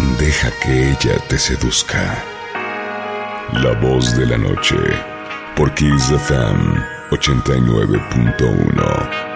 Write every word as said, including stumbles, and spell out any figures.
Deja que ella te seduzca. La voz de la noche, por Kiss F M ochenta y nueve punto uno.